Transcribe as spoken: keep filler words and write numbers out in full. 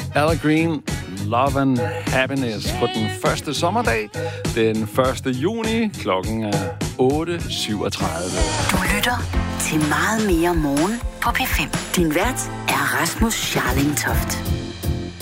Al Green, Love and Happiness på den første sommerdag, den første juni, klokken er otte syvogtredive. Du lytter til Meget mere morgen på P fem. Din vært er Rasmus Scharling Toft.